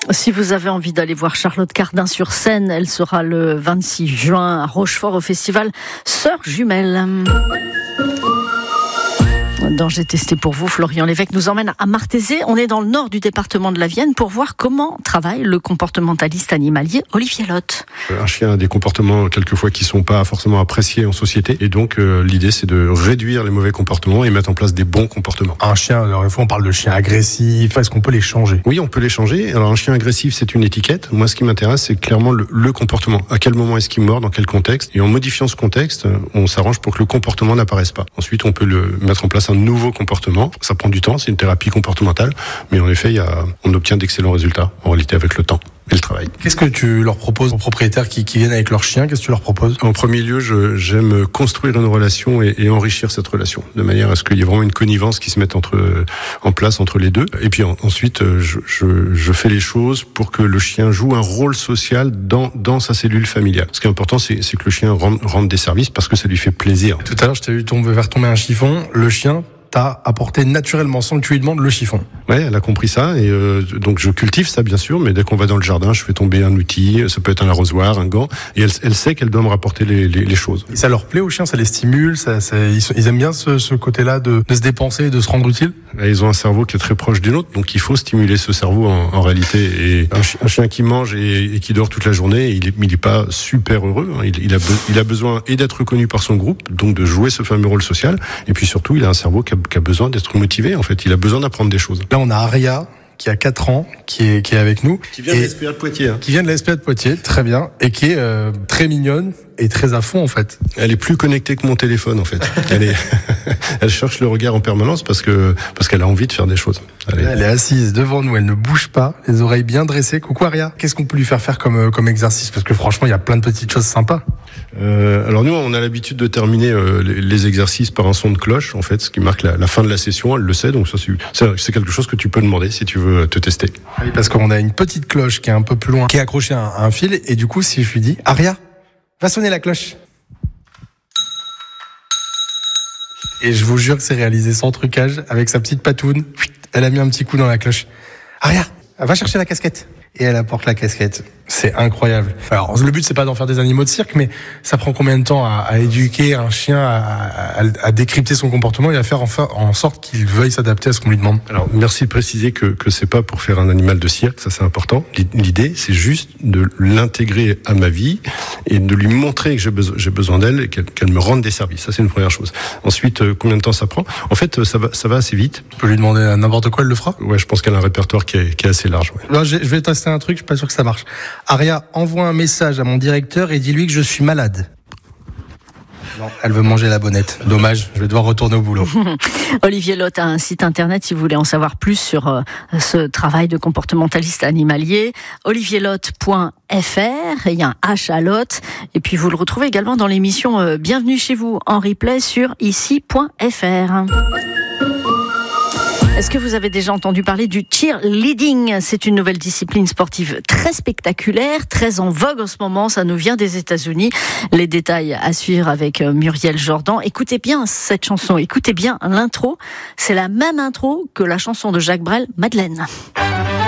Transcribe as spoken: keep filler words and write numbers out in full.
Si vous avez envie d'aller voir Charlotte Cardin sur scène, elle sera le vingt-six juin à Rochefort au festival Sœurs Jumelles. Dans J'ai testé pour vous, Florian Lévesque nous emmène à Martézé. On est dans le nord du département de la Vienne pour voir comment travaille le comportementaliste animalier Olivier Lotte. Un chien a des comportements quelquefois qui sont pas forcément appréciés en société et donc euh, l'idée c'est de réduire les mauvais comportements et mettre en place des bons comportements. Un chien, alors une fois on parle de chien agressif, est-ce qu'on peut les changer ? Oui, on peut les changer. Alors un chien agressif c'est une étiquette. Moi ce qui m'intéresse c'est clairement le, le comportement. À quel moment est-ce qu'il mord, dans quel contexte ? Et en modifiant ce contexte, on s'arrange pour que le comportement n'apparaisse pas. Ensuite on peut le mettre en place un nouveau comportement. Ça prend du temps, c'est une thérapie comportementale, mais en effet, il y a, on obtient d'excellents résultats en réalité avec le temps et le travail. Qu'est-ce que tu leur proposes aux propriétaires qui, qui viennent avec leur chien ? Qu'est-ce que tu leur proposes ? En premier lieu, je, j'aime construire une relation et, et enrichir cette relation, de manière à ce qu'il y ait vraiment une connivence qui se mette entre, en place entre les deux. Et puis en, ensuite, je, je, je fais les choses pour que le chien joue un rôle social dans, dans sa cellule familiale. Ce qui est important, c'est, c'est que le chien rende, rende des services parce que ça lui fait plaisir. Tout à l'heure, je t'ai vu tomber, faire tomber un chiffon. Le chien t'as apporté naturellement, sans que tu lui demandes, le chiffon. Ouais, elle a compris ça et euh, donc je cultive ça bien sûr, mais dès qu'on va dans le jardin, je fais tomber un outil, ça peut être un arrosoir, un gant, et elle, elle sait qu'elle doit me rapporter les, les, les choses. Et ça leur plaît aux chiens, ça les stimule, ça, ça, ils, ils aiment bien ce, ce côté-là de, de se dépenser, de se rendre utile. Et ils ont un cerveau qui est très proche du nôtre, donc il faut stimuler ce cerveau en, en réalité. Et un, chi- un chien qui mange et, et qui dort toute la journée, il est, il est pas super heureux. Hein. Il, il, a be, il a besoin et d'être reconnu par son groupe, donc de jouer ce fameux rôle social, et puis surtout, il a un cerveau qui a, qui a besoin d'être motivé. En fait, il a besoin d'apprendre des choses. Là, on a Aria qui a quatre ans, qui est, qui est avec nous. Qui vient de l'S P A de Poitiers. Hein. Qui vient de l'S P A de Poitiers, très bien, et qui est euh, très mignonne et très à fond en fait. Elle est plus connectée que mon téléphone en fait. Elle est, elle cherche le regard en permanence parce que parce qu'elle a envie de faire des choses. Elle est... elle est assise devant nous, elle ne bouge pas, les oreilles bien dressées. Coucou Aria. Qu'est-ce qu'on peut lui faire faire comme comme exercice ? Parce que franchement, il y a plein de petites choses sympas. Euh, alors nous, on a l'habitude de terminer euh, les, les exercices par un son de cloche, en fait, ce qui marque la, la fin de la session. Elle le sait, donc ça c'est, c'est quelque chose que tu peux demander si tu veux te tester. Oui, parce qu'on a une petite cloche qui est un peu plus loin, qui est accrochée à un, à un fil, et du coup, si je lui dis Aria, va sonner la cloche. Et je vous jure que c'est réalisé sans trucage, avec sa petite patoune. Elle a mis un petit coup dans la cloche. Aria, va chercher la casquette. Et elle apporte la casquette. C'est incroyable. Alors, le but, c'est pas d'en faire des animaux de cirque, mais ça prend combien de temps à, à éduquer un chien, à, à, à décrypter son comportement et à faire en, en sorte qu'il veuille s'adapter à ce qu'on lui demande ? Alors, merci de préciser que, que c'est pas pour faire un animal de cirque, ça c'est important. L'idée, c'est juste de l'intégrer à ma vie et de lui montrer que j'ai besoin, j'ai besoin d'elle et qu'elle, qu'elle me rende des services. Ça, c'est une première chose. Ensuite, euh, combien de temps ça prend ? En fait, ça va, ça va assez vite. Tu peux lui demander à n'importe quoi, elle le fera ? Ouais, je pense qu'elle a un répertoire qui est, qui est assez large. Ouais. Là, je vais tester un truc, je suis pas sûr que ça marche. Aria, envoie un message à mon directeur et dis-lui que je suis malade. Non, elle veut manger la bonnette. Dommage, je vais devoir retourner au boulot. Olivier Lotte a un site internet si vous voulez en savoir plus sur euh, ce travail de comportementaliste animalier. olivier lotte point f r, il y a un H à Lotte. Et puis vous le retrouvez également dans l'émission euh, Bienvenue chez vous en replay sur ici point f r. Est-ce que vous avez déjà entendu parler du cheerleading ? C'est une nouvelle discipline sportive très spectaculaire, très en vogue en ce moment. Ça nous vient des États-Unis. Les détails à suivre avec Muriel Jordan. Écoutez bien cette chanson, écoutez bien l'intro. C'est la même intro que la chanson de Jacques Brel, Madeleine.